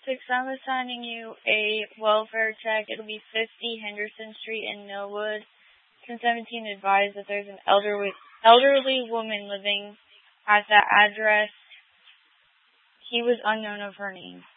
I'm assigning you a welfare check. It'll be 50 Henderson Street in Millwood. 1017 advised that there's an elderly woman living at that address. He was unknown of her name.